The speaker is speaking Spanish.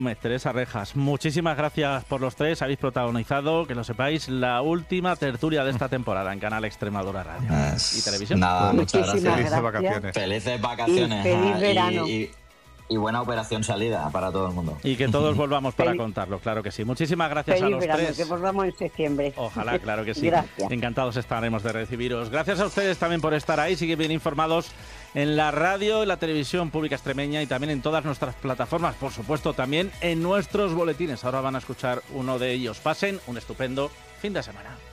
Teresa Rejas, muchísimas gracias por los tres. Habéis protagonizado, que lo sepáis, la última tertulia de esta temporada en Canal Extremadura Radio y Televisión. Nada, muchas Muchísimas gracias. gracias. Felices vacaciones. Y feliz verano. Y buena operación salida para todo el mundo. Y que todos volvamos para contarlo, claro que sí. Muchísimas gracias Feliz a los verano, tres. que volvamos en septiembre. Ojalá, claro que sí. Gracias. Encantados estaremos de recibiros. Gracias a ustedes también por estar ahí. Siguen bien informados en la radio, en la televisión pública extremeña y también en todas nuestras plataformas. Por supuesto, también en nuestros boletines. Ahora van a escuchar uno de ellos. Pasen un estupendo fin de semana.